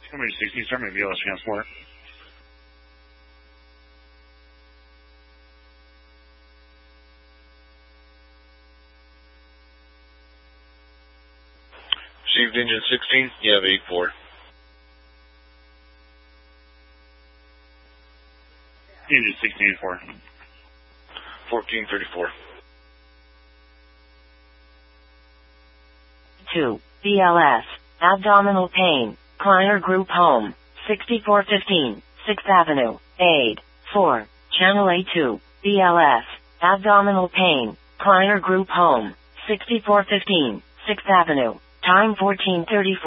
Somebody 60, start my BLS transport. Received engine 16, you have 8-4. Engine 16, 4. 1434. 2, BLS, abdominal pain, Kleiner Group Home, 6415, 6th Avenue, Aid, 4, Channel A2, BLS, abdominal pain, Kleiner Group Home, 6415, 6th Avenue, time 1434.